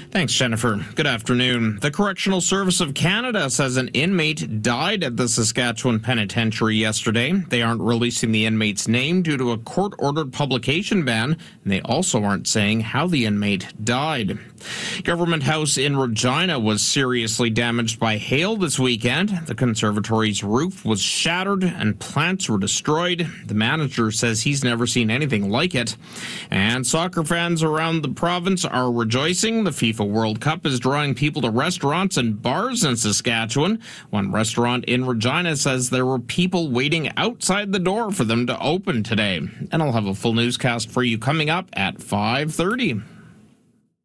Thanks, Jennifer. Good afternoon. The Correctional Service of Canada says an inmate died at the Saskatchewan Penitentiary yesterday. They aren't releasing the inmate's name due to a court-ordered publication ban, and they also aren't saying how the inmate died. Government House in Regina was seriously damaged by hail this weekend. The conservatory's roof was shattered and plants were destroyed. The manager says he's never seen anything like it. And soccer fans around the province are rejoicing. The FIFA World Cup is drawing people to restaurants and bars in Saskatchewan. One restaurant in Regina says there were people waiting outside the door for them to open today. And I'll have a full newscast for you coming up at 5:30.